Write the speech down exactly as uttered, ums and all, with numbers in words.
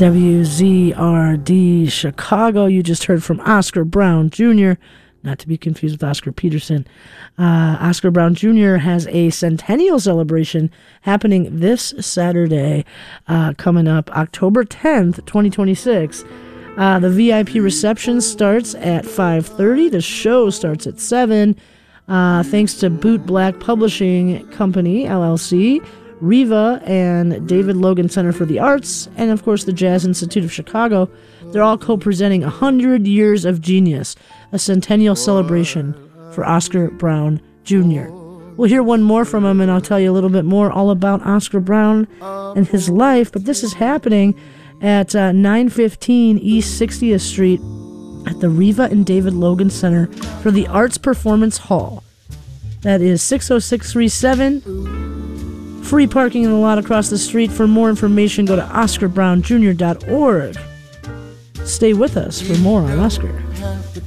W Z R D Chicago. You just heard from Oscar Brown Junior, not to be confused with Oscar Peterson. Uh, Oscar Brown Junior has a centennial celebration happening this Saturday, uh, coming up October tenth, twenty twenty-six. Uh, the V I P reception starts at five thirty. The show starts at seven. Uh, thanks to Boot Black Publishing Company, L L C, Riva, and David Logan Center for the Arts, and of course the Jazz Institute of Chicago. They're all co-presenting one hundred Years of Genius, a centennial celebration for Oscar Brown Junior We'll hear one more from him, and I'll tell you a little bit more all about Oscar Brown and his life, but this is happening at uh, nine fifteen East sixtieth Street at the Riva and David Logan Center for the Arts Performance Hall. That is six oh six three seven. Free parking in the lot across the street. For more information, go to oscar brown junior dot org. Stay with us for more on Oscar.